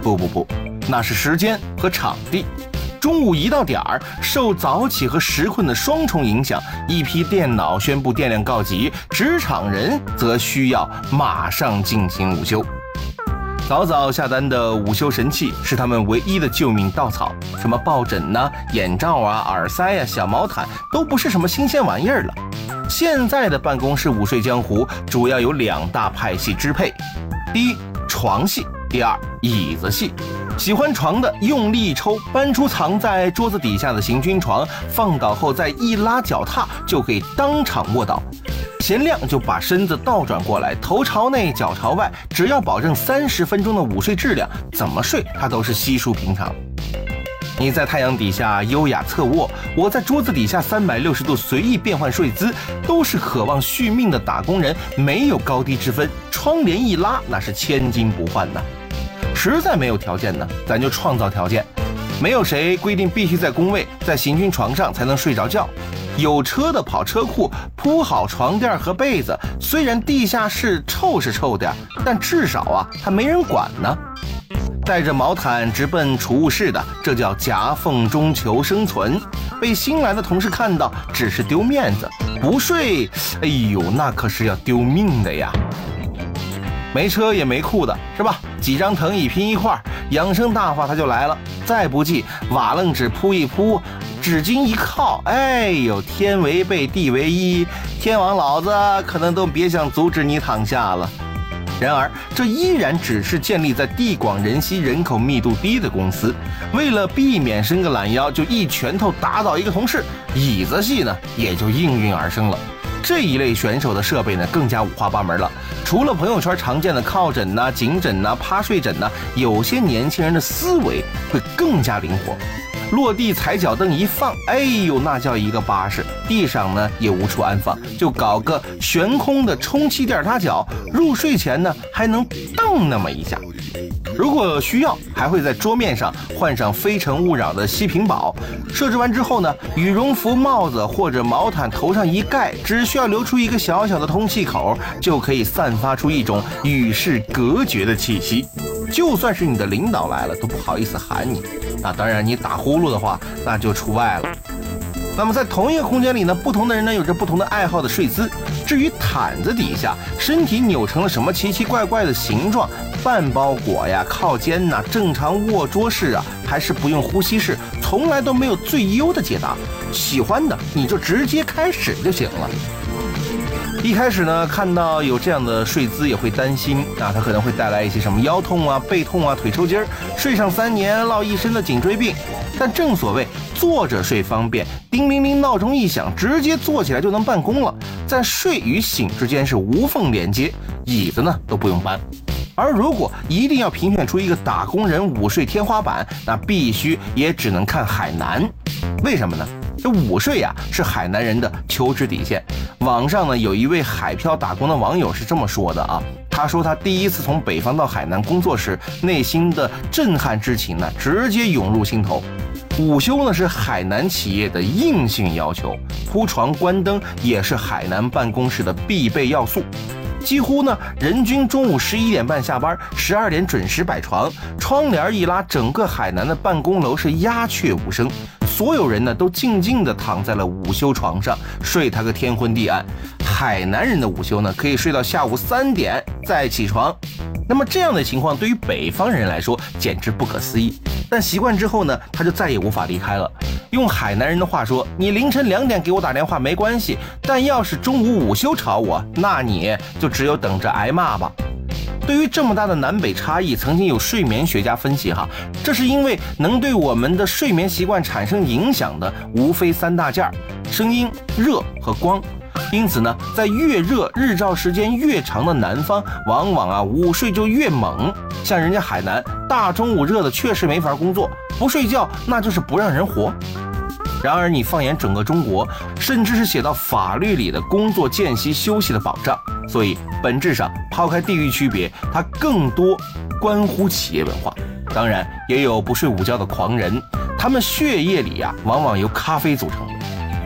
不，那是时间和场地。中午一到点儿，受早起和时困的双重影响，一批电脑宣布电量告急，职场人则需要马上进行午休。早早下单的午休神器是他们唯一的救命稻草，什么抱枕呐、眼罩啊、耳塞呀、小毛毯都不是什么新鲜玩意儿了。现在的办公室午睡江湖主要有2大派系支配：第一，床系；第二，椅子系。喜欢床的用力一抽，搬出藏在桌子底下的行军床，放倒后再一拉脚踏就可以当场卧倒。贤亮就把身子倒转过来，头朝内脚朝外，只要保证30分钟的午睡质量，怎么睡他都是稀疏平常。你在太阳底下优雅侧卧，我在桌子底下360度随意变换睡姿，都是渴望续命的打工人，没有高低之分，窗帘一拉那是千金不换呐。实在没有条件呢，咱就创造条件。没有谁规定必须在工位在行军床上才能睡着觉，有车的跑车库铺好床垫和被子，虽然地下室臭是臭点，但至少啊它没人管呢。带着毛毯直奔储物室的，这叫夹缝中求生存。被新来的同事看到只是丢面子，不睡，哎呦那可是要丢命的呀。没车也没裤的是吧？几张藤椅拼一块，养生大法他就来了。再不济瓦楞纸铺一铺，纸巾一靠，哎呦天为被地为一，天王老子可能都别想阻止你躺下了。然而这依然只是建立在地广人稀人口密度低的公司，为了避免伸个懒腰就一拳头打倒一个同事，椅子系呢也就应运而生了。这一类选手的设备呢更加五花八门了，除了朋友圈常见的靠枕呐、颈枕呐、趴睡枕呐，有些年轻人的思维会更加灵活。落地踩脚凳一放，哎呦那叫一个巴适，地上呢也无处安放，就搞个悬空的充气垫搭脚，入睡前呢还能蹬那么一下。如果需要，还会在桌面上换上非诚勿扰的息屏保。设置完之后呢，羽绒服、帽子或者毛毯头上一盖，只需要留出一个小小的通气口，就可以散发出一种与世隔绝的气息。就算是你的领导来了，都不好意思喊你。那当然，你打呼噜的话，那就除外了。那么在同一个空间里呢，不同的人呢有着不同的爱好的睡姿。至于毯子底下身体扭成了什么奇奇怪怪的形状，半包裹呀、靠肩呐、正常卧桌式啊，还是不用呼吸式，从来都没有最优的解答。喜欢的你就直接开始就行了。一开始呢，看到有这样的睡姿也会担心啊，它可能会带来一些什么腰痛啊、背痛啊、腿抽筋儿，睡上3年落一身的颈椎病。但正所谓坐着睡方便，叮铃铃闹钟一响，直接坐起来就能办公了，在睡与醒之间是无缝连接，椅子呢都不用搬。而如果一定要评选出一个打工人午睡天花板，那必须也只能看海南。为什么呢？这午睡呀是海南人的求职底线。网上呢有一位海漂打工的网友是这么说的啊，他说他第一次从北方到海南工作时，内心的震撼之情呢直接涌入心头。午休呢是海南企业的硬性要求，铺床关灯也是海南办公室的必备要素。几乎呢人均中午11点半下班，12点准时摆床，窗帘一拉，整个海南的办公楼是鸦雀无声，所有人呢都静静地躺在了午休床上，睡他个天昏地暗。海南人的午休呢可以睡到下午3点再起床。那么这样的情况对于北方人来说简直不可思议，但习惯之后呢，他就再也无法离开了。用海南人的话说，你凌晨2点给我打电话没关系，但要是中午午休吵我，那你就只有等着挨骂吧。对于这么大的南北差异，曾经有睡眠学家分析哈，这是因为能对我们的睡眠习惯产生影响的无非3大件：声音、热和光。因此呢，在越热、日照时间越长的南方，往往午睡就越猛。像人家海南，大中午热的确实没法工作，不睡觉那就是不让人活。然而你放眼整个中国，甚至是写到法律里的工作、间隙、休息的保障，所以本质上抛开地域区别，它更多关乎企业文化。当然也有不睡午觉的狂人，他们血液里往往由咖啡组成的。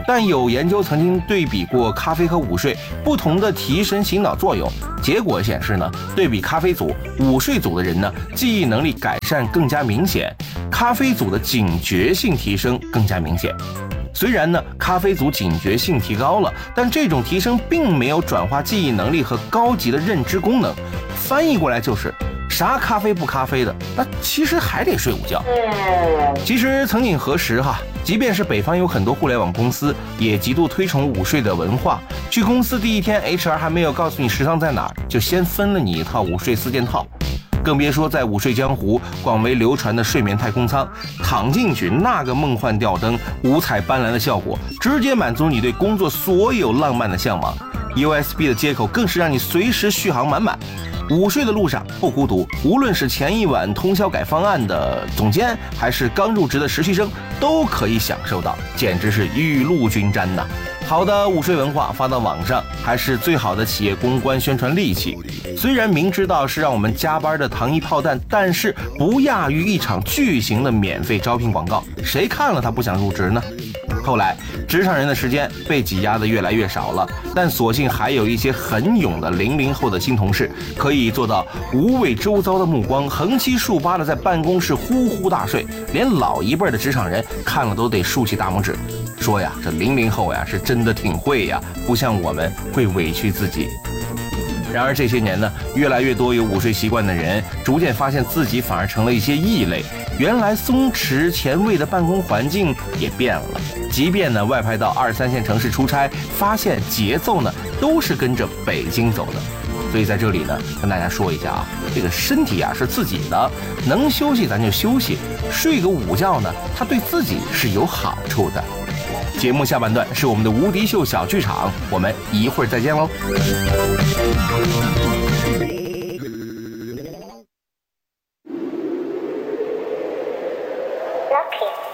但有研究曾经对比过咖啡和午睡不同的提神醒脑作用，结果显示呢，对比咖啡组，午睡组的人呢，记忆能力改善更加明显，咖啡组的警觉性提升更加明显。虽然呢，咖啡组警觉性提高了，但这种提升并没有转化记忆能力和高级的认知功能。翻译过来就是，啥咖啡不咖啡的，那其实还得睡午觉。其实曾几何时哈，即便是北方有很多互联网公司，也极度推崇午睡的文化。去公司第一天 ，HR 还没有告诉你食堂在哪儿，就先分了你一套午睡4件套。更别说在午睡江湖广为流传的睡眠太空舱，躺进去那个梦幻吊灯，五彩斑斓的效果，直接满足你对工作所有浪漫的向往。USB 的接口更是让你随时续航满满。午睡的路上不孤独，无论是前一晚通宵改方案的总监，还是刚入职的实习生，都可以享受到，简直是雨露均沾呐。好的午睡文化发到网上，还是最好的企业公关宣传利器。虽然明知道是让我们加班的糖衣炮弹，但是不亚于一场巨型的免费招聘广告，谁看了他不想入职呢？后来职场人的时间被挤压的越来越少了，但所幸还有一些很勇的00后的新同事，可以做到无畏周遭的目光，横七竖八的在办公室呼呼大睡，连老一辈的职场人看了都得竖起大拇指，说呀，这00后呀是真的挺会呀，不像我们会委屈自己。然而这些年呢，越来越多有午睡习惯的人逐渐发现自己反而成了一些异类。原来松弛前卫的办公环境也变了，即便呢外派到2、3线城市出差，发现节奏呢都是跟着北京走的。所以在这里呢，跟大家说一下啊，这个身体啊是自己的，能休息咱就休息，睡个午觉呢，它对自己是有好处的。节目下半段是我们的无敌秀小剧场，我们一会儿再见喽。 Lucky.